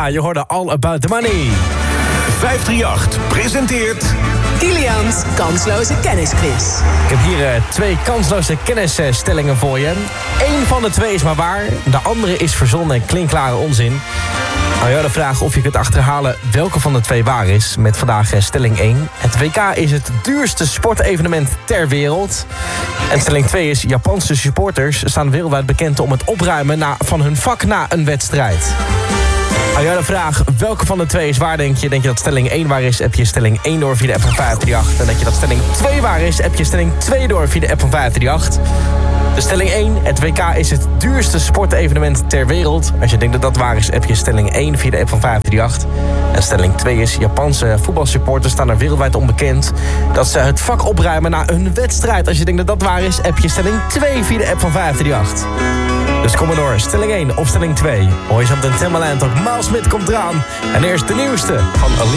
je hoorde All About The Money. 538 presenteert... Kilian's kansloze kennisquiz. Ik heb hier 2 kansloze kennisstellingen voor je. Eén van de 2 is maar waar. De andere is verzonnen en klinkklare onzin. Nou ja, de vraag of je kunt achterhalen welke van de 2 waar is. Met vandaag stelling 1. Het WK is het duurste sportevenement ter wereld. En stelling 2 is... Japanse supporters staan wereldwijd bekend om het opruimen van hun vak na een wedstrijd. Nou ja, de vraag welke van de 2 is waar, denk je? Denk je dat stelling 1 waar is, heb je stelling 1 door via de app van 538. En denk je dat stelling 2 waar is, heb je stelling 2 door via de app van 538. De stelling 1, het WK is het duurste sportevenement ter wereld. Als je denkt dat dat waar is, heb je stelling 1 via de app van 538. En stelling 2 is, Japanse voetbalsupporters staan er wereldwijd onbekend dat ze het vak opruimen na een wedstrijd. Als je denkt dat dat waar is, heb je stelling 2 via de app van 538. Dus kom maar door, stelling 1 of stelling 2. Hoor je zo meteen Timbaland, ook Miles Smith komt eraan. En eerst de nieuwste van Alicia.